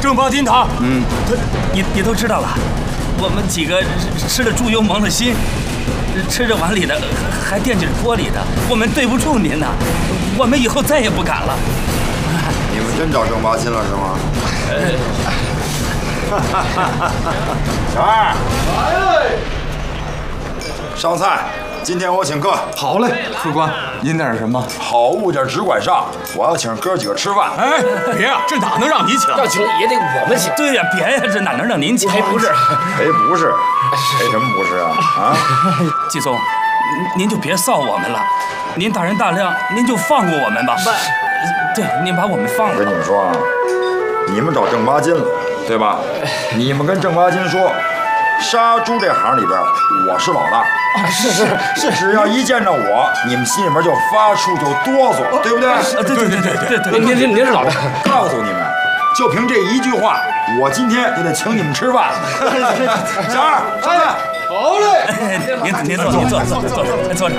正八金堂。 你都知道了，我们几个吃了猪油蒙了心，吃着碗里的还惦记着锅里的，我们对不住您呐，我们以后再也不敢了。 你们真找正八经了是吗？小二，上菜。今天我请客。 好嘞，副官，您点什么？ 好物件只管上，我要请哥几个吃饭。 哎，别呀，这哪能让你请？ 要请也得我们请。 对呀，别呀，这哪能让您请？ 赔不是， 赔不是，赔什么不是啊？啊， 季总，您就别臊我们了，您大人大量，您就放过我们吧。对，您把我们放了。 我跟你们说啊，你们找正八经了，对吧？你们跟正八经说，杀猪这行里边我是老大。 是， 只要一见着我，你们心里面就发怵，就哆嗦，对不对？ 对。 您是老大。 告诉你们，就凭这一句话，我今天就得请你们吃饭。小二，上来。 好嘞。 您坐着。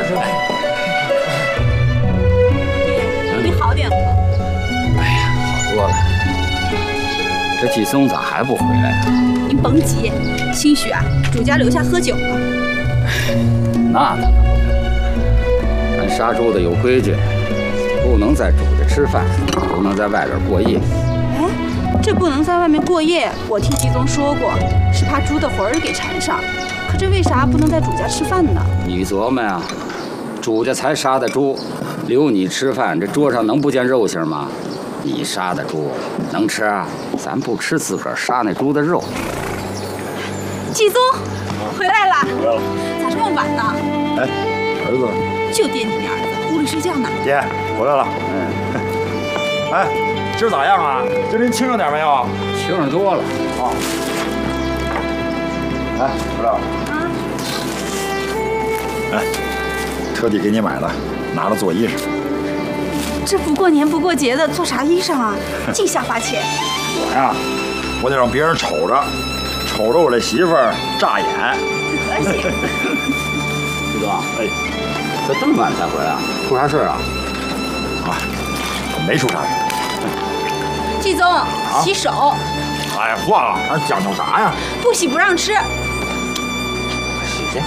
爹，你好点了吗？ 哎呀，好多了。这季松咋还不回来啊？ 您甭急，兴许啊，主家留下喝酒了。 那他可不能。咱杀猪的有规矩，不能在主家吃饭，不能在外边过夜。 哎，这不能在外面过夜，我听季宗说过，是怕猪的魂儿给缠上。可这为啥不能在主家吃饭呢？ 你琢磨呀，主家才杀的猪，留你吃饭，这桌上能不见肉腥吗？你杀的猪能吃啊？咱不吃自个儿杀那猪的肉。 季宗回来了，咋这么晚呢？ 哎，儿子， 就惦记你儿子，屋里睡觉呢。 爹回来了。哎，今儿咋样啊？今儿您轻省点没有？ 轻省多了。 好。哎，回来了。哎，特地给你买的，拿着做衣裳。 这不过年不过节的，做啥衣裳啊？净瞎花钱。 我呀，我得让别人瞅着我这媳妇儿扎眼。 可惜。 季总，哎，这这么晚才回来啊？出啥事啊？ 啊，没出啥事。 季宗，洗手。 哎呀，换了，还讲究啥呀？ 不洗不让吃。 洗去。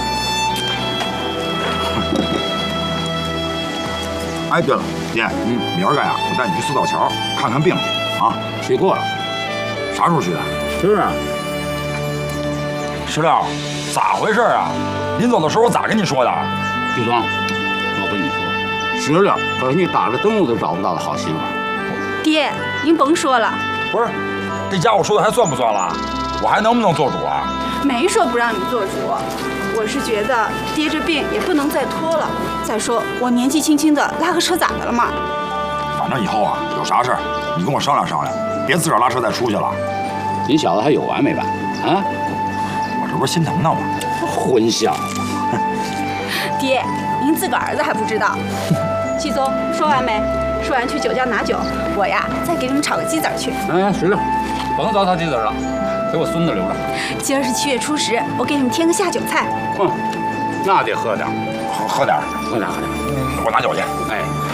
哎，对了，爹，明儿个呀，我带你去四道桥看看病去啊。 去过了。 啥时候去的？ 是啊。 石料，咋回事啊？临走的时候我咋跟你说的？ 季总，我跟你说，石料可是你打着灯笼都找不到的好媳妇。 爹，您甭说了。 不是，这家伙说的还算不算了？我还能不能做主啊？ 没说不让你做主，我是觉得爹这病也不能再拖了。再说我年纪轻轻的，拉个车咋的了嘛？ 反正以后啊，有啥事儿你跟我商量商量，别自个儿拉车再出去了。 你小子还有完没完啊？ 我这不是心疼他吗？ 混小子！ 爹，您自个儿子还不知道。季宗，说完没？说完去酒家拿酒，我呀再给你们炒个鸡子去。 哎，石榴，甭糟蹋鸡子了，给我孙子留着。 今儿是7月初10，我给你们添个下酒菜。 那得喝点， 喝点。 喝点。 我拿酒去。 哎。